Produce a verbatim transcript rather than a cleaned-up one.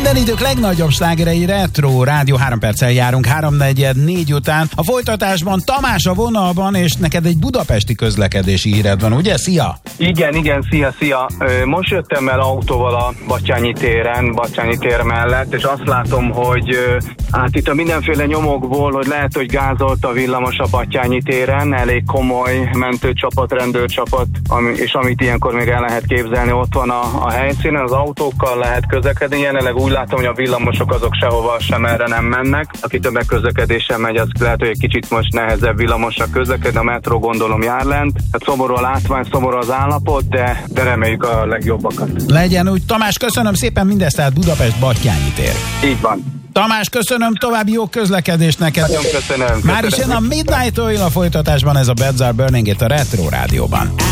Minden idők legnagyobb slágerei Retro Rádió, három perccel járunk, háromnegyed négy után. A folytatásban Tamás a vonalban, és neked egy budapesti közlekedési híred van, ugye? Szia! Igen, igen, szia, szia. Most jöttem el autóval a Batthyány téren, Batthyány tér mellett, és azt látom, hogy hát itt a mindenféle nyomokból, hogy lehet, hogy gázolt a villamos a Batthyány téren, elég komoly mentőcsapat, rendőrcsapat, ami, és amit ilyenkor még el lehet képzelni, ott van a, a helyszínen, az autókkal lehet közlekedni. Jelenleg úgy látom, hogy a villamosok azok sehova sem erre nem mennek. Aki tömegközlekedésen megy, az lehet, hogy egy kicsit most nehezebb villamosra közlekedni, a metró gondolom jár lent. Hát szomorú a látvány, szomorú az állapot, de, de reméljük a legjobbakat. Legyen úgy. Tamás, köszönöm szépen mindezt, tehát Budapest Batthyány tér. Így van. Tamás, köszönöm, további jó közlekedést neked. Nagyon köszönöm. Már is jön a Midnight Oil a folytatásban, ez a Beds Are Burning itt a Retro Rádióban.